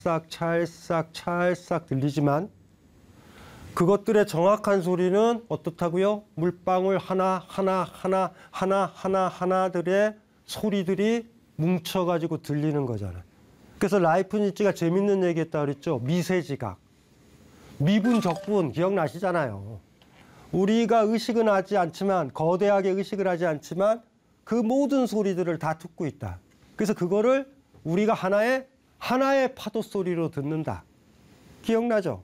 찰싹 들리지만 그것들의 정확한 소리는 어떻다고요? 물방울 하나하나들의 소리들이 뭉쳐가지고 들리는 거잖아요. 그래서 라이프니츠가 재밌는 얘기했다 그랬죠. 미세지각. 미분, 적분 기억나시잖아요. 우리가 의식은 하지 않지만, 거대하게 의식을 하지 않지만 그 모든 소리들을 다 듣고 있다. 그래서 그거를 우리가 하나의 파도 소리로 듣는다. 기억나죠?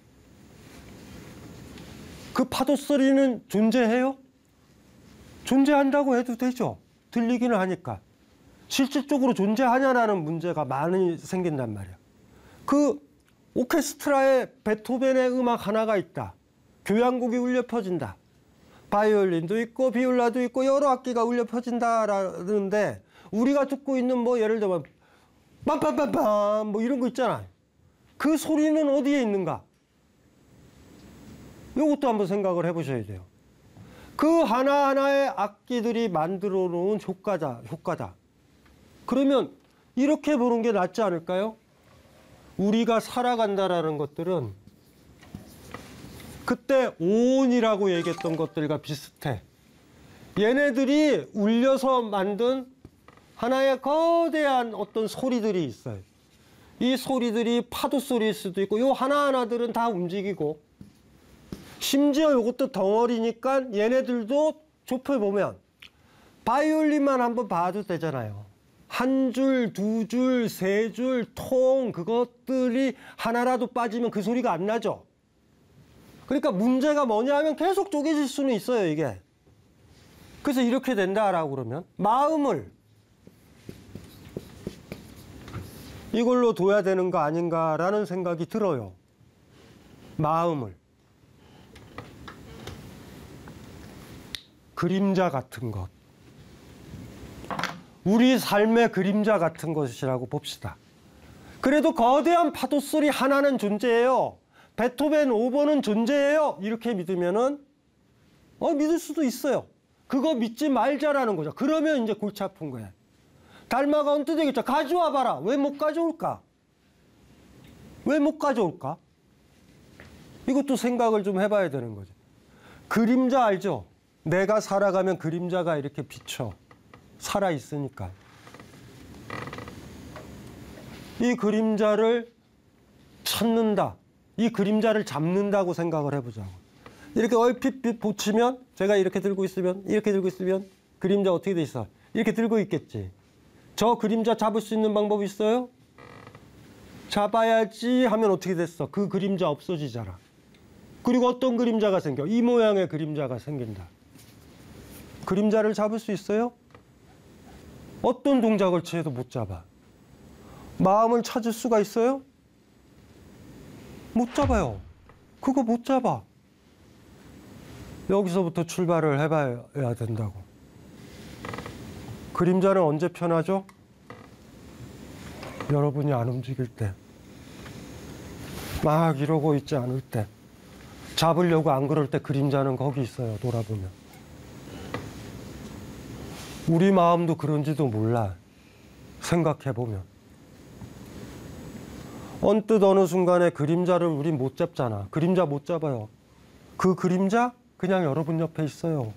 그 파도 소리는 존재해요? 존재한다고 해도 되죠. 들리기는 하니까. 실질적으로 존재하냐라는 문제가 많이 생긴단 말이에요. 그 오케스트라에 베토벤의 음악 하나가 있다. 교향곡이 울려 퍼진다. 바이올린도 있고 비올라도 있고 여러 악기가 울려 퍼진다라는데 우리가 듣고 있는 뭐 예를 들면 빰빰빰빰 뭐 이런 거 있잖아요. 그 소리는 어디에 있는가? 이것도 한번 생각을 해보셔야 돼요. 그 하나하나의 악기들이 만들어 놓은 효과다. 그러면 이렇게 보는 게 낫지 않을까요? 우리가 살아간다라는 것들은 그때 오온이라고 얘기했던 것들과 비슷해. 얘네들이 울려서 만든 하나의 거대한 어떤 소리들이 있어요. 이 소리들이 파도 소리일 수도 있고 요 하나하나들은 다 움직이고 심지어 요것도 덩어리니까 얘네들도 좁혀보면 바이올린만 한번 봐도 되잖아요. 한 줄, 두 줄, 세 줄, 통 그것들이 하나라도 빠지면 그 소리가 안 나죠. 그러니까 문제가 뭐냐 하면 계속 쪼개질 수는 있어요, 이게. 그래서 이렇게 된다라고 그러면 마음을 이걸로 둬야 되는 거 아닌가라는 생각이 들어요. 마음을. 그림자 같은 것. 우리 삶의 그림자 같은 것이라고 봅시다. 그래도 거대한 파도 소리 하나는 존재해요. 베토벤 5번은 존재해요. 이렇게 믿으면은 믿을 수도 있어요. 그거 믿지 말자라는 거죠. 그러면 이제 골치 아픈 거예요. 달마가 언뜻 얘기했죠. 가져와 봐라. 왜 못 가져올까? 왜 못 가져올까? 이것도 생각을 좀 해봐야 되는 거죠. 그림자 알죠? 내가 살아가면 그림자가 이렇게 비쳐. 살아있으니까. 이 그림자를 찾는다. 이 그림자를 잡는다고 생각을 해보자고. 이렇게 얼핏 보치면 제가 이렇게 들고 있으면 그림자 어떻게 돼 있어? 이렇게 들고 있겠지. 저 그림자 잡을 수 있는 방법이 있어요? 잡아야지 하면 어떻게 됐어? 그 그림자 없어지잖아. 그리고 어떤 그림자가 생겨? 이 모양의 그림자가 생긴다. 그림자를 잡을 수 있어요? 어떤 동작을 취해도 못 잡아. 마음을 찾을 수가 있어요? 못 잡아요. 그거 못 잡아. 여기서부터 출발을 해봐야 된다고. 그림자는 언제 편하죠? 여러분이 안 움직일 때. 막 이러고 있지 않을 때. 잡으려고 안 그럴 때 그림자는 거기 있어요. 돌아보면. 우리 마음도 그런지도 몰라. 생각해보면. 언뜻 어느 순간에 그림자를 우린 못 잡잖아. 그림자 못 잡아요. 그 그림자 그냥 여러분 옆에 있어요.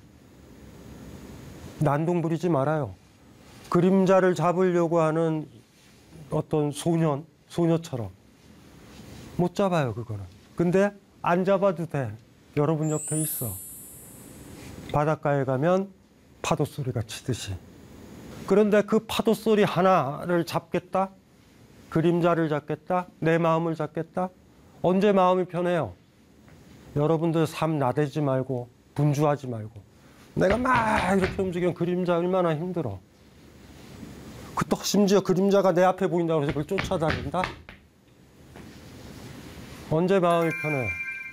난동 부리지 말아요. 그림자를 잡으려고 하는 어떤 소녀처럼 못 잡아요, 그거는. 근데 안 잡아도 돼. 여러분 옆에 있어. 바닷가에 가면 파도 소리가 치듯이. 그런데 그 파도 소리 하나를 잡겠다? 그림자를 잡겠다? 내 마음을 잡겠다? 언제 마음이 편해요? 여러분들 삶 나대지 말고 분주하지 말고 내가 막 이렇게 움직이면 그림자 얼마나 힘들어. 또 심지어 그림자가 내 앞에 보인다고 해서 그걸 쫓아다닌다? 언제 마음이 편해요?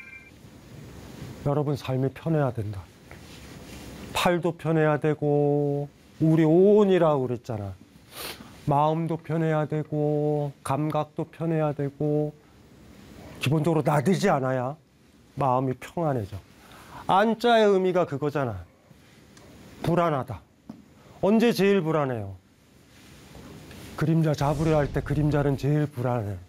여러분 삶이 편해야 된다. 팔도 편해야 되고 우리 오온이라고 그랬잖아. 마음도 편해야 되고 감각도 편해야 되고 기본적으로 나대지 않아야 마음이 평안해져. 안자의 의미가 그거잖아. 불안하다. 언제 제일 불안해요? 그림자 잡으려 할 때 그림자는 제일 불안해.